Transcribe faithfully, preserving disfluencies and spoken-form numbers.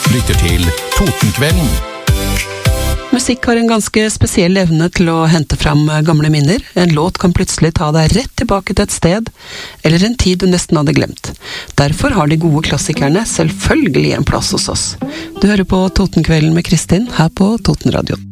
lytter til Totenkvelden. Musikk har en ganske spesiell evne til å hente fram gamle minner. En låt kan plutselig ta deg rett tilbake til et sted, eller en tid du nesten hadde glemt. Derfor har de gode klassikerne selvfølgelig en plass hos oss. Du hører på Totenkvelden med Kristin her på Totenradio.